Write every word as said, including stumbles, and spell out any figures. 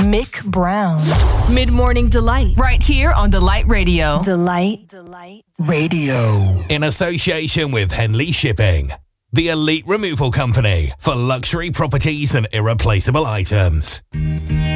Mick Brown. Mid-Morning Delight. Right here on Delight Radio. Delight. Delight. Radio. In association with Henley Shipping, the elite removal company for luxury properties and irreplaceable items.